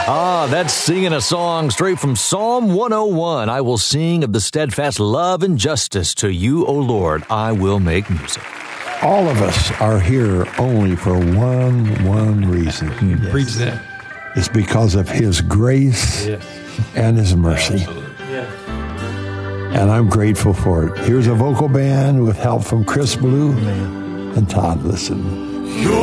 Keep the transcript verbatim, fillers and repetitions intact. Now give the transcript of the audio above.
Ah, that's singing a song straight from Psalm one oh one. I will sing of the steadfast love and justice to you, O Lord. I will make music. All of us are here only for one, one reason. Yes. Preach that. It's because of His grace Yes. and His mercy. Yes. And I'm grateful for it. Here's a vocal band with help from Chris Blue and Todd Listen. Your